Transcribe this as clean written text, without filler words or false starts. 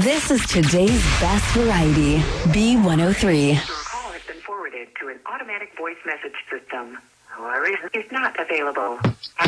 This is today's best variety, B103. Your call has been forwarded to an automatic voice message system. However, is not available.